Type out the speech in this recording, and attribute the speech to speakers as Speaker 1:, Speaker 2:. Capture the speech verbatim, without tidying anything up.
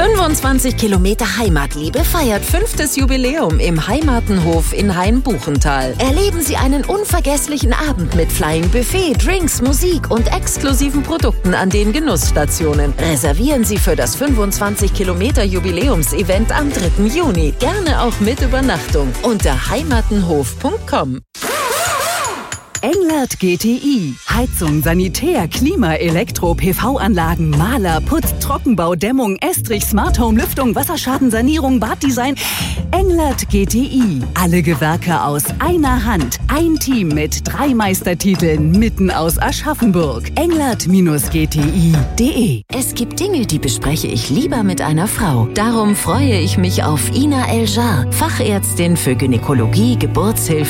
Speaker 1: fünfundzwanzig Kilometer Heimatliebe feiert fünftes Jubiläum im Heimatenhof in Hain-Buchental. Erleben Sie einen unvergesslichen Abend mit Flying Buffet, Drinks, Musik und exklusiven Produkten an den Genussstationen. Reservieren Sie für das fünfundzwanzig Kilometer Jubiläumsevent am dritten Juni. Gerne auch mit Übernachtung unter heimatenhof punkt com.
Speaker 2: Englert G T I. Heizung, Sanitär, Klima, Elektro, P V-Anlagen, Maler, Putz, Trockenbau, Dämmung, Estrich, Smart Home, Lüftung, Wasserschadensanierung, Baddesign. Englert G T I. Alle Gewerke aus einer Hand. Ein Team mit drei Meistertiteln mitten aus Aschaffenburg. englert G T I punkt de.
Speaker 1: Es gibt Dinge, die bespreche ich lieber mit einer Frau. Darum freue ich mich auf Ina Eljar, Fachärztin für Gynäkologie, Geburtshilfe